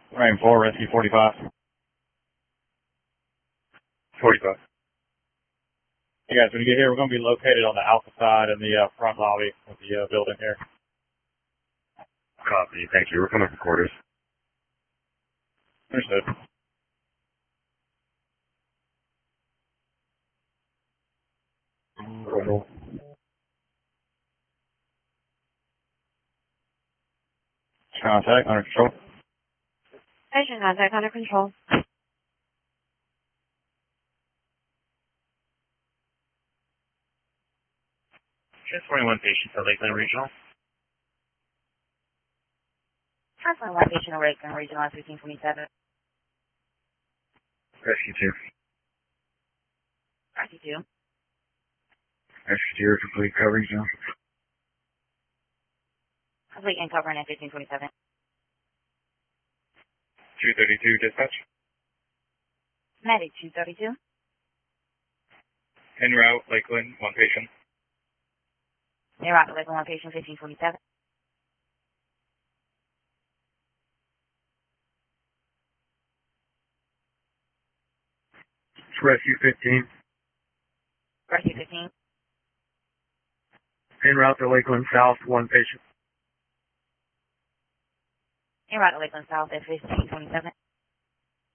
Frame 4, rescue 45. 45. Hey guys, when you get here, we're going to be located on the alpha side in the front lobby of the building here. Copy. Thank you. We're coming for quarters. Understood. Control. Contact under control. Patient contact under control. Transferring one patient to Lakeland Regional. Transferring one patient to Lakeland Regional at 1527. Rescue 2. Rescue 2. Rescue 2, complete coverage now. Complete and covering at 1527. 232 dispatch. Medic 232. En route, Lakeland, one patient. Near out to Lakeland, one patient, 1527. Rescue 15. Rescue 15. En route to Lakeland South, one patient. Near out to Lakeland South at 1527.